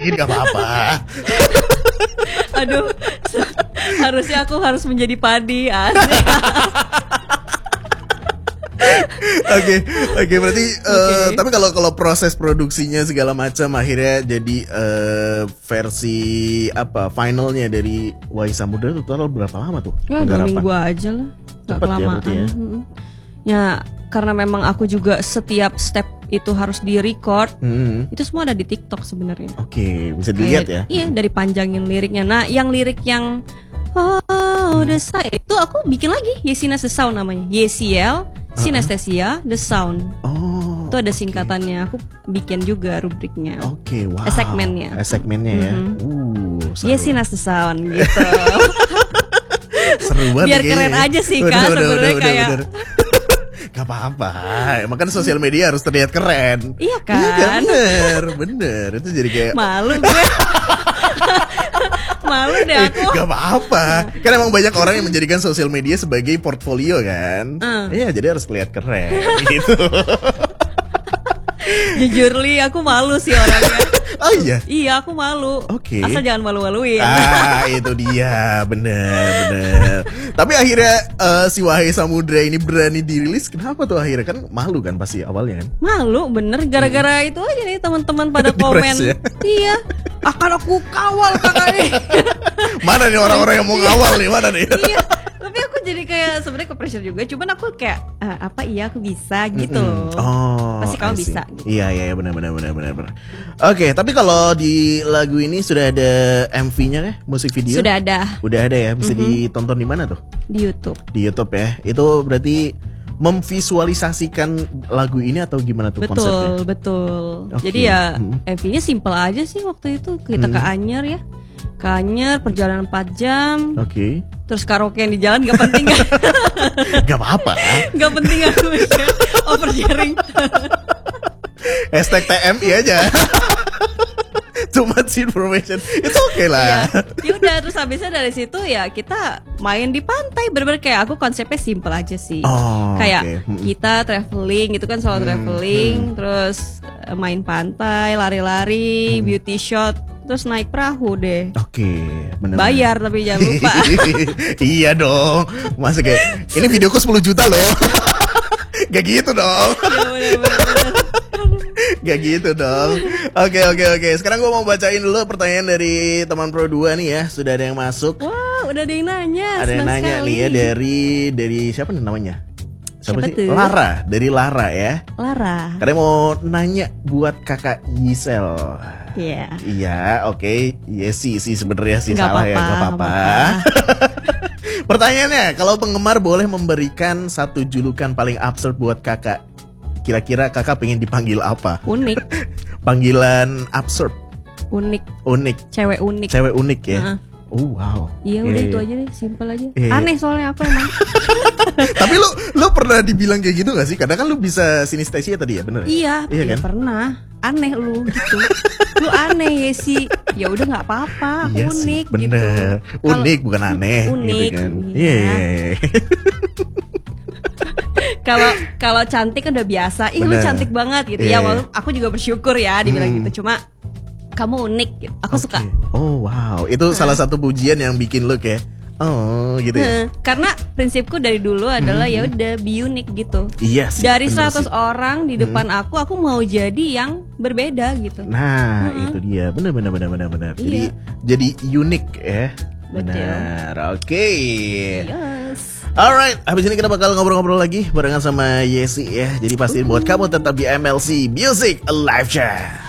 Gak apa-apa. Aduh, harusnya aku harus menjadi padi. Asik. Oke, berarti tapi kalau proses produksinya segala macam akhirnya jadi versi apa finalnya dari Wahai Samudra itu total berapa lama tuh? Ya 2 minggu aja lah, nggak kelamaan. Ya karena memang aku juga setiap step itu harus di record, itu semua ada di TikTok sebenarnya. Oke, bisa dilihat ya? Iya, dari panjangin liriknya. Nah, yang lirik yang the sound itu aku bikin lagi, Yesinas the Sound namanya. YCL Synesthesia the Sound. Oh, itu ada singkatannya. Aku bikin juga rubriknya. Oke, wow. Segmennya ya. Yesinas the Sound gitu. Seru banget. Biar keren aja sih Kak sebenarnya kayak. Gak apa-apa, emang kan sosial media harus terlihat keren. Iya kan? Bener. Itu jadi kayak malu gue. Malu deh aku. Gak apa-apa. Kan emang banyak orang yang menjadikan sosial media sebagai portfolio kan. Iya, jadi harus terlihat keren gitu. Jujur Li, aku malu sih orangnya. Oh iya? Iya, aku malu. Oke. Asal jangan malu-maluin. Itu dia, bener. Tapi akhirnya si Wahai Samudra ini berani dirilis. Kenapa tuh akhirnya? Kan malu kan pasti awalnya kan? Malu, bener. Gara-gara itu aja nih teman-teman pada komen. Ya? Iya, akan aku kawal kakak nih. Mana nih orang-orang yang mau ngawal nih? Mana nih? Iya. Tapi aku jadi kayak sebenarnya ke pressure juga. Cuman aku kayak apa iya aku bisa gitu. Oh, pasti kamu bisa. Gitu. Iya benar. Oke, tapi kalau di lagu ini sudah ada MV-nya ya, musik video? Sudah ada. Udah ada ya, bisa ditonton di mana tuh? Di YouTube. Di YouTube ya. Itu berarti memvisualisasikan lagu ini atau gimana tuh konsepnya? Betul. Okay. Jadi ya MV-nya simple aja sih waktu itu. Kita ke Anyer ya. Ke Anyer perjalanan 4 jam. Oke. Terus karaoke yang di jalan gak penting kan? Gak apa-apa. Gak penting aku oversharing. #TMI aja. Too much information. Itu oke lah. Ya udah, terus habisnya dari situ ya kita main di pantai. Bener-bener kayak aku konsepnya simple aja sih. Kayak kita traveling gitu kan, solo traveling. Terus main pantai, lari-lari, beauty shot. Terus naik perahu deh. Oke, bener. Bayar tapi jangan lupa. Iya dong. Masa kayak ini videoku 10 juta loh. Gak gitu dong. Gak gitu dong. Oke. Sekarang gue mau bacain dulu pertanyaan dari teman Pro 2 nih ya. Sudah ada yang masuk. Wah, udah ada yang nanya. Ada yang nanya sekali. Nih ya dari siapa nih namanya? Siapa sih? tuh? Lara, dari Lara ya. Lara. Karena mau nanya buat kakak Gisel. Iya. Iya, oke. Iya sih sebenarnya sih Nggak salah apa-apa, ya, nggak apa-apa. Pertanyaannya, kalau penggemar boleh memberikan satu julukan paling absurd buat kakak, kira-kira kakak pengen dipanggil apa? Unik. Panggilan absurd. Unik. Cewek unik Ya. Wow. Iya udah itu aja deh, simple aja. Aneh soalnya aku emang. Tapi lu pernah dibilang kayak gitu gak sih? Kadang kan lu bisa sinestesia tadi ya, bener? Iya kan? Pernah. Aneh lu gitu. Lu aneh ya sih. Ya udah nggak apa-apa. Iya unik sih, bener. Gitu. Unik bukan aneh. Unik. Gitu kan. Iya. Kalau cantik kan udah biasa. Ih, lu cantik banget gitu ya. Walaupun aku juga bersyukur ya dibilang gitu. Cuma kamu unik gitu. Aku suka. Oh wow, itu salah satu pujian yang bikin lu kayak gitu ya. Karena prinsipku dari dulu adalah ya udah be unik gitu. Iya sih. Dari 100 orang di depan aku mau jadi yang berbeda gitu. Nah, itu dia. Benar. Iya. Jadi unik ya. Benar. Oke. Yes. Alright, habis ini kita bakal ngobrol-ngobrol lagi barengan sama Yesi ya. Jadi pastiin buat kamu tetap di MLC Music Live Chat.